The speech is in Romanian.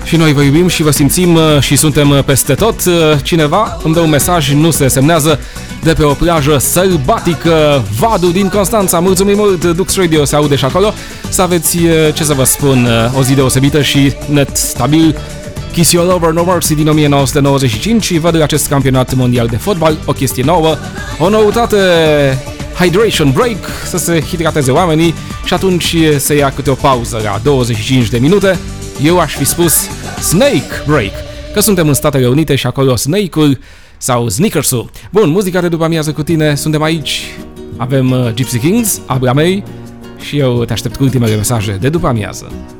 Și noi vă iubim și vă simțim și suntem peste tot. Cineva îmi dă un mesaj, nu se semnează, de pe o plajă sălbatică, Vadu din Constanța. Mulțumim mult, Dux Radio se aude și acolo. Să aveți, ce să vă spun, o zi deosebită și net stabil. Kiss You All Over No Mercy din 1995 și văd acest campionat mondial de fotbal, o chestie nouă, o noutate, hydration break, să se hidrateze oamenii și atunci se ia câte o pauză la 25 de minute. Eu aș fi spus Snake Break, că suntem în Statele Unite și acolo Snake-ul sau Snickers-ul. Bun, muzica de după amiază cu tine, suntem aici, avem Gypsy Kings, Abra May și eu te aștept cu ultimele mesaje de după amiază.